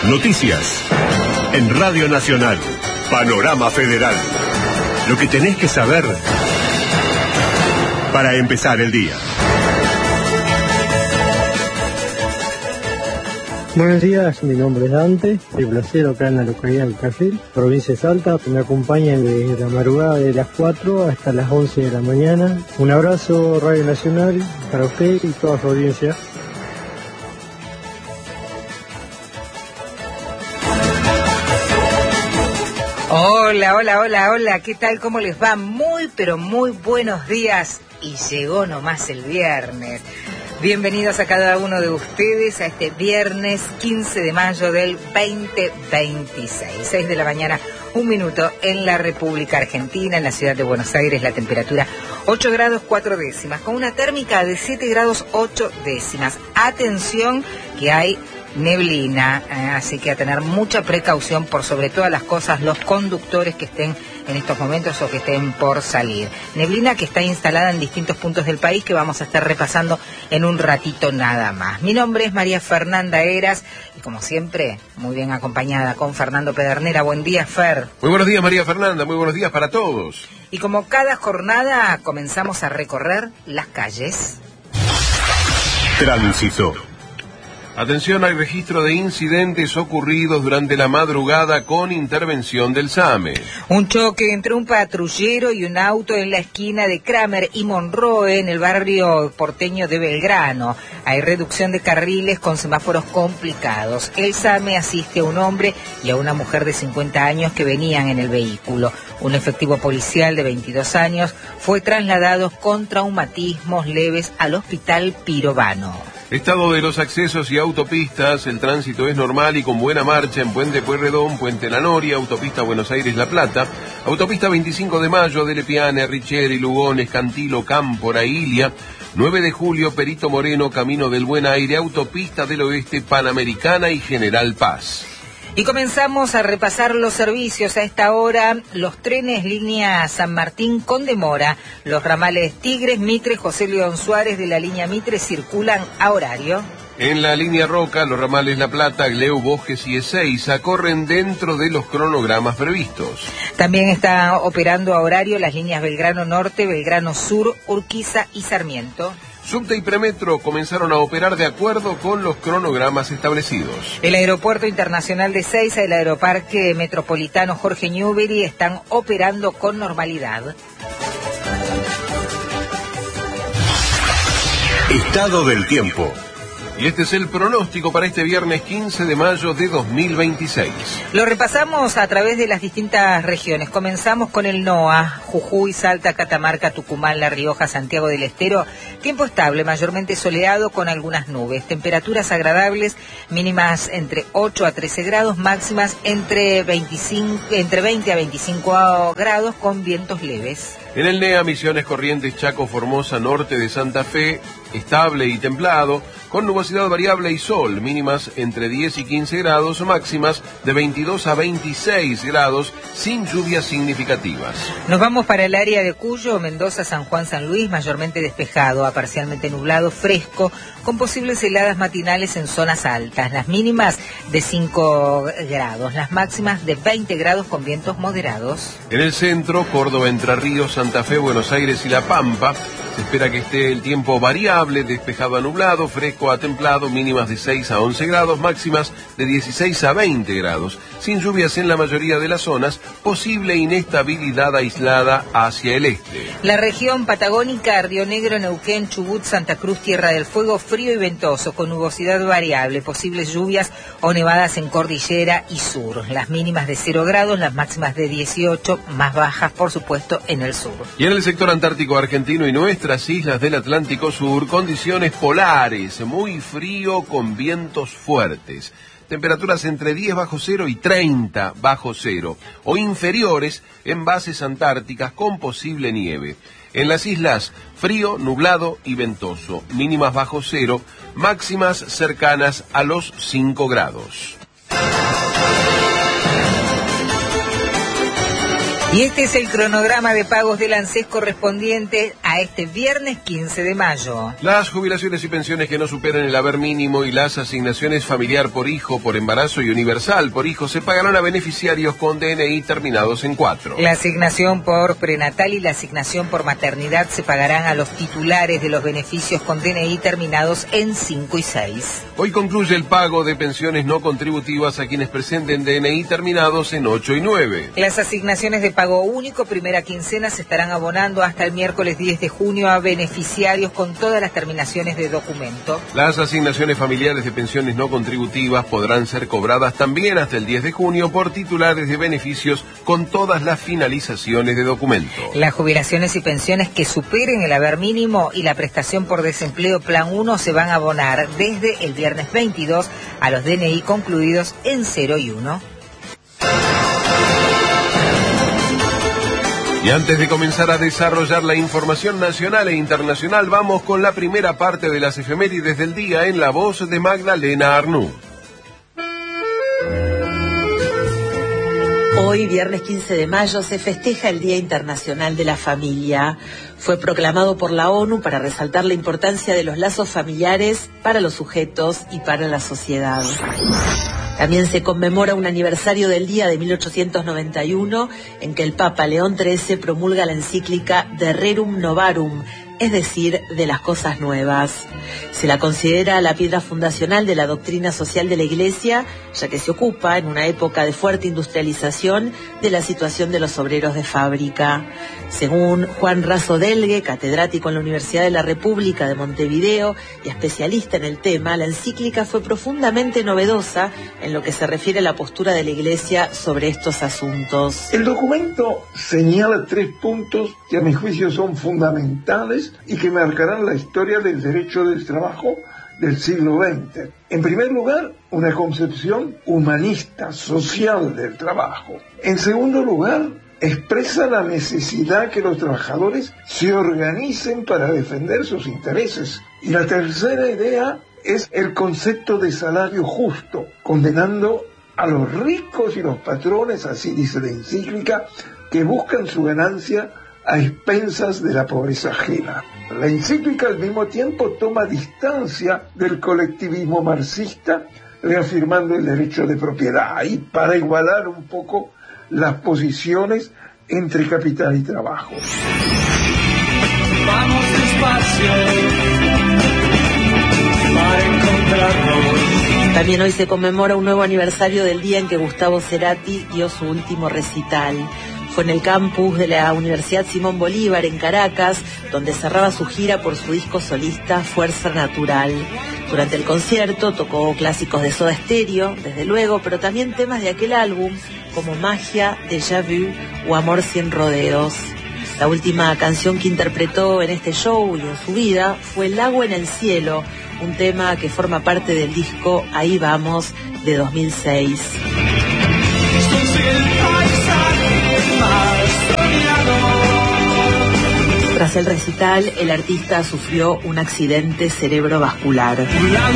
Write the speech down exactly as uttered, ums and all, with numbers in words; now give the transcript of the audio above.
Noticias. En Radio Nacional. Panorama Federal. Lo que tenés que saber para empezar el día. Buenos días, mi nombre es Dante, de Placero, acá en la localidad del Cafil, provincia de Salta. Me acompañan desde la madrugada de las cuatro hasta las once de la mañana. Un abrazo, Radio Nacional, para usted y toda su audiencia. Hola, hola, hola, hola, ¿qué tal? ¿Cómo les va? Muy, pero muy buenos días. Y llegó nomás el viernes. Bienvenidos a cada uno de ustedes a este viernes quince de mayo del veinte veintiséis. seis de la mañana, un minuto en la República Argentina, en la ciudad de Buenos Aires, la temperatura ocho grados cuatro décimas, con una térmica de siete grados ocho décimas. Atención que hay neblina, eh, así que a tener mucha precaución por sobre todas las cosas los conductores que estén en estos momentos o que estén por salir. Neblina que está instalada en distintos puntos del país que vamos a estar repasando en un ratito nada más. Mi nombre es María Fernanda Heras y como siempre muy bien acompañada con Fernando Pedernera. Buen día, Fer. Muy buenos días, María Fernanda, muy buenos días para todos. Y como cada jornada comenzamos a recorrer las calles. Tránsito. Atención, hay registro de incidentes ocurridos durante la madrugada con intervención del SAME. Un choque entre un patrullero y un auto en la esquina de Kramer y Monroe en el barrio porteño de Belgrano. Hay reducción de carriles con semáforos complicados. El SAME asiste a un hombre y a una mujer de cincuenta años que venían en el vehículo. Un efectivo policial de veintidós años fue trasladado con traumatismos leves al hospital Pirovano. Estado de los accesos y autopistas, el tránsito es normal y con buena marcha en Puente Pueyrredón, Puente La Noria, Autopista Buenos Aires-La Plata, Autopista veinticinco de mayo, de Lepiane, Richeri, Lugones, Cantilo, Cámpora, Ilia, nueve de julio, Perito Moreno, Camino del Buen Aire, Autopista del Oeste, Panamericana y General Paz. Y comenzamos a repasar los servicios a esta hora. Los trenes línea San Martín con demora. Los ramales Tigres, Mitre, José León Suárez de la línea Mitre circulan a horario. En la línea Roca, los ramales La Plata, Gleu, Bosques y Ezeiza corren dentro de los cronogramas previstos. También está operando a horario las líneas Belgrano Norte, Belgrano Sur, Urquiza y Sarmiento. Subte y Premetro comenzaron a operar de acuerdo con los cronogramas establecidos. El Aeropuerto Internacional de Ezeiza y el Aeroparque Metropolitano Jorge Newbery están operando con normalidad. Estado del tiempo. Y este es el pronóstico para este viernes quince de mayo de dos mil veintiséis. Lo repasamos a través de las distintas regiones. Comenzamos con el NOA, Jujuy, Salta, Catamarca, Tucumán, La Rioja, Santiago del Estero. Tiempo estable, mayormente soleado con algunas nubes. Temperaturas agradables, mínimas entre ocho a trece grados, máximas entre, veinticinco, entre veinte a veinticinco grados con vientos leves. En el NEA, Misiones, Corrientes, Chaco, Formosa, norte de Santa Fe, estable y templado, con nubosidad variable y sol, mínimas entre diez y quince grados, máximas de veintidós a veintiséis grados, sin lluvias significativas. Nos vamos para el área de Cuyo, Mendoza, San Juan, San Luis, mayormente despejado, a parcialmente nublado, fresco, con posibles heladas matinales en zonas altas, las mínimas de cinco grados, las máximas de veinte grados con vientos moderados. En el centro, Córdoba, Entre Ríos, Santa Fe, Buenos Aires y La Pampa, se espera que esté el tiempo variable, despejado a nublado, fresco a templado, mínimas de seis a once grados, máximas de dieciséis a veinte grados, sin lluvias en la mayoría de las zonas, posible inestabilidad aislada hacia el este. La región patagónica, Río Negro, Neuquén, Chubut, Santa Cruz, Tierra del Fuego, frío y ventoso, con nubosidad variable, posibles lluvias o nevadas en cordillera y sur, las mínimas de cero grados, las máximas de dieciocho, más bajas por supuesto en el sur. Y en el sector antártico argentino y nuestras islas del Atlántico Sur, condiciones polares, muy frío con vientos fuertes. Temperaturas entre diez bajo cero y treinta bajo cero, o inferiores en bases antárticas con posible nieve. En las islas, frío, nublado y ventoso, mínimas bajo cero, máximas cercanas a los cinco grados. Y este es el cronograma de pagos del ANSES correspondiente a este viernes quince de mayo. Las jubilaciones y pensiones que no superen el haber mínimo y las asignaciones familiar por hijo, por embarazo y universal por hijo se pagarán a beneficiarios con D N I terminados en cuatro. La asignación por prenatal y la asignación por maternidad se pagarán a los titulares de los beneficios con D N I terminados en cinco y seis. Hoy concluye el pago de pensiones no contributivas a quienes presenten D N I terminados en ocho y nueve. Las asignaciones de pago único primera quincena se estarán abonando hasta el miércoles diez de junio a beneficiarios con todas las terminaciones de documento. Las asignaciones familiares de pensiones no contributivas podrán ser cobradas también hasta el diez de junio por titulares de beneficios con todas las finalizaciones de documento. Las jubilaciones y pensiones que superen el haber mínimo y la prestación por desempleo Plan uno se van a abonar desde el viernes veintidós a los D N I concluidos en cero y uno. Y antes de comenzar a desarrollar la información nacional e internacional, vamos con la primera parte de las efemérides del día en la voz de Magdalena Arnú. Hoy, viernes quince de mayo, se festeja el Día Internacional de la Familia. Fue proclamado por la ONU para resaltar la importancia de los lazos familiares para los sujetos y para la sociedad. También se conmemora un aniversario del día de mil ochocientos noventa y uno en que el Papa León trece promulga la encíclica De Rerum Novarum, es decir, de las cosas nuevas. Se la considera la piedra fundacional de la doctrina social de la Iglesia, ya que se ocupa, en una época de fuerte industrialización, de la situación de los obreros de fábrica. Según Juan Raso Delgue, catedrático en la Universidad de la República de Montevideo y especialista en el tema, la encíclica fue profundamente novedosa en lo que se refiere a la postura de la Iglesia sobre estos asuntos. El documento señala tres puntos que a mi juicio son fundamentales y que marcarán la historia del derecho del trabajo del siglo veinte. En primer lugar, una concepción humanista, social del trabajo. En segundo lugar, expresa la necesidad que los trabajadores se organicen para defender sus intereses. Y la tercera idea es el concepto de salario justo, condenando a los ricos y los patrones, así dice la encíclica, que buscan su ganancia a expensas de la pobreza ajena. La encíclica al mismo tiempo toma distancia del colectivismo marxista, reafirmando el derecho de propiedad y para igualar un poco las posiciones entre capital y trabajo. Vamos despacio para encontrarnos. También hoy se conmemora un nuevo aniversario del día en que Gustavo Cerati dio su último recital. Fue en el campus de la Universidad Simón Bolívar, en Caracas, donde cerraba su gira por su disco solista Fuerza Natural. Durante el concierto tocó clásicos de Soda Stereo, desde luego, pero también temas de aquel álbum, como Magia, Déjà Vu o Amor sin rodeos. La última canción que interpretó en este show y en su vida fue Lago en el cielo, un tema que forma parte del disco Ahí Vamos, de dos mil seis. Tras el recital, el artista sufrió un accidente cerebrovascular.